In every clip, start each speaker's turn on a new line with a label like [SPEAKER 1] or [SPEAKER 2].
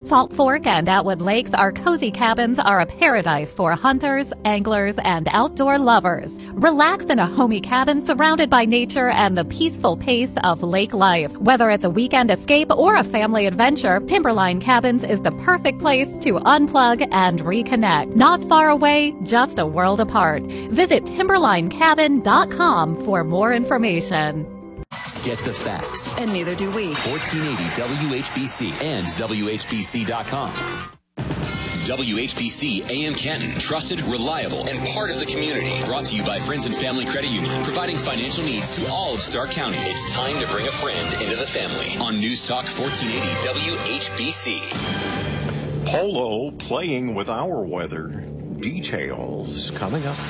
[SPEAKER 1] Salt Fork and Atwood Lakes, our cozy cabins are a paradise for hunters, anglers, and outdoor lovers. Relax in a homey cabin surrounded by nature and the peaceful pace of lake life. Whether it's a weekend escape or a family adventure, Timberline Cabins is the perfect place to unplug and reconnect. Not far away, just a world apart. Visit timberlinecabin.com for more information.
[SPEAKER 2] Get the facts.
[SPEAKER 3] And neither do we.
[SPEAKER 2] 1480 WHBC and WHBC.com. WHBC AM Canton, trusted, reliable, and part of the community. Brought to you by Friends and Family Credit Union, providing financial needs to all of Stark County. It's time to bring a friend into the family on News Talk 1480 WHBC.
[SPEAKER 4] Polo playing with our weather. Details coming up.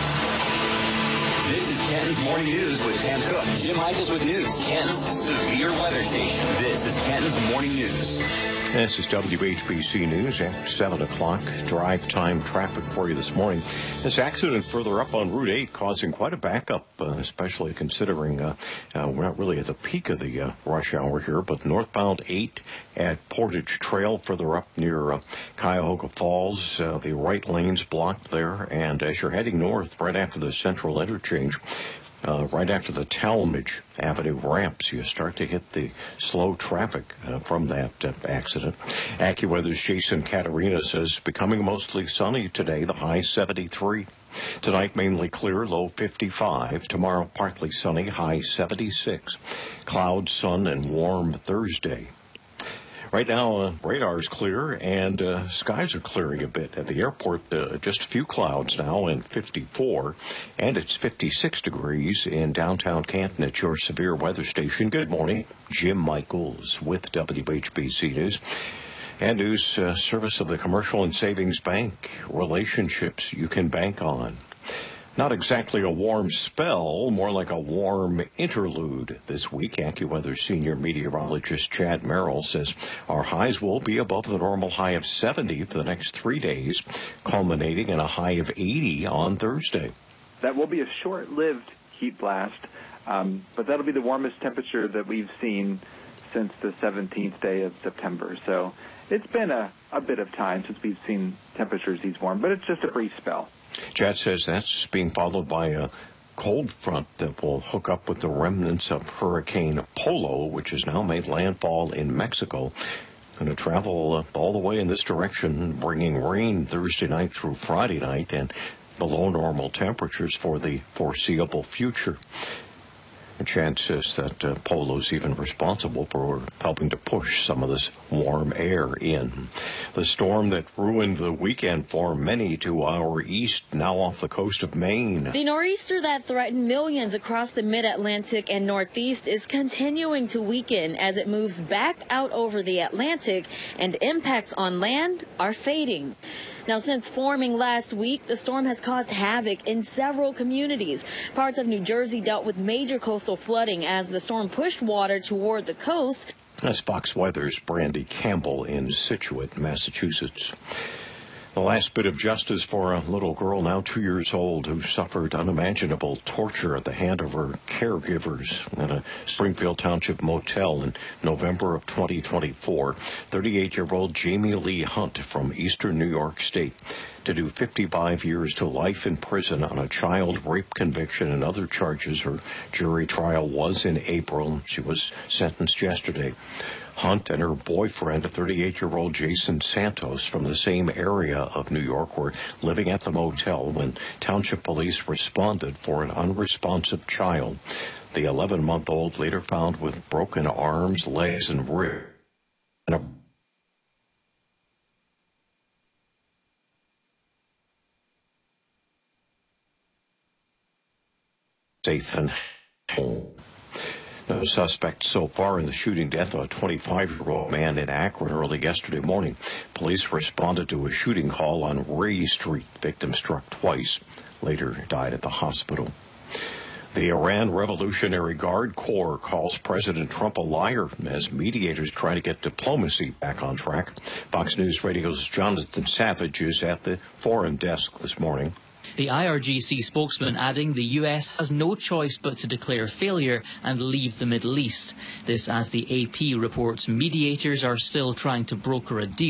[SPEAKER 2] This is Canton's Morning News with Pam Cook. Jim Michaels with news. Kent's severe weather station. This is Canton's Morning News.
[SPEAKER 4] This is WHBC News after 7 o'clock. Drive time traffic for you this morning. This accident further up on Route 8 causing quite a backup, especially considering we're not really at the peak of the rush hour here, but northbound 8 at Portage Trail further up near Cuyahoga Falls. The right lane's blocked there, and as you're heading north right after the Central Interchange, right after the Talmadge Avenue ramps, you start to hit the slow traffic from that accident. AccuWeather's Jason Caterina says becoming mostly sunny today, the high 73. Tonight mainly clear, low 55. Tomorrow partly sunny, high 76. Clouds, sun, and warm Thursday. Right now, radar's clear, and skies are clearing a bit. At the airport, just a few clouds now, and 54. And it's 56 degrees in downtown Canton at your severe weather station. Good morning. Jim Michaels with WHBC News. And news service of the Commercial and Savings Bank. Relationships you can bank on. Not exactly a warm spell, more like a warm interlude this week. AccuWeather senior meteorologist Chad Merrill says our highs will be above the normal high of 70 for the next 3 days, culminating in a high of 80 on Thursday.
[SPEAKER 5] That will be a short-lived heat blast, but that'll be the warmest temperature that we've seen since the 17th day of September. So it's been a bit of time since we've seen temperatures these warm, but it's just a brief spell.
[SPEAKER 4] Chad says that's being followed by a cold front that will hook up with the remnants of Hurricane Polo, which has now made landfall in Mexico. Going to travel all the way in this direction, bringing rain Thursday night through Friday night and below normal temperatures for the foreseeable future. And Chad says that Polo's even responsible for helping to push some of this warm air in. The storm that ruined the weekend for many to our east, now off the coast of Maine.
[SPEAKER 6] The nor'easter that threatened millions across the mid-Atlantic and northeast is continuing to weaken as it moves back out over the Atlantic, and impacts on land are fading. Now, since forming last week, the storm has caused havoc in several communities. Parts of New Jersey dealt with major coastal flooding as the storm pushed water toward the coast.
[SPEAKER 4] That's Fox Weather's Brandy Campbell in Scituate, Massachusetts. The last bit of justice for a little girl now 2 years old who suffered unimaginable torture at the hand of her caregivers at a Springfield Township motel in November of 2024. 38-year-old Jamie Lee Hunt from eastern New York State to do 55 years to life in prison on a child rape conviction and other charges. Her jury trial was in April. She was sentenced yesterday. Hunt and her boyfriend, 38-year-old Jason Santos, from the same area of New York, were living at the motel when township police responded for an unresponsive child. The 11-month-old later found with broken arms, legs, and ribs. Safe and home. No suspect so far in the shooting death of a 25-year-old man in Akron early yesterday morning. Police responded to a shooting call on Ray Street. Victim struck twice, later died at the hospital. The Iran Revolutionary Guard Corps calls President Trump a liar as mediators try to get diplomacy back on track. Fox News Radio's Jonathan Savage is at the foreign desk this morning.
[SPEAKER 7] The IRGC spokesman adding the US has no choice but to declare failure and leave the Middle East. This as the AP reports mediators are still trying to broker a deal.